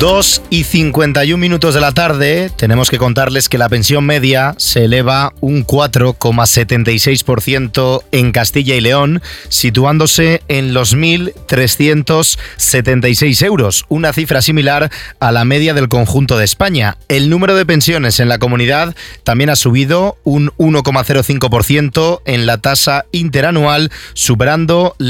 2:51 de la tarde, tenemos que contarles que la pensión media se eleva un 4,76% en Castilla y León, situándose en los 1.376 euros, una cifra similar a la media del conjunto de España. El número de pensiones en la comunidad también ha subido un 1,05% en la tasa interanual, superando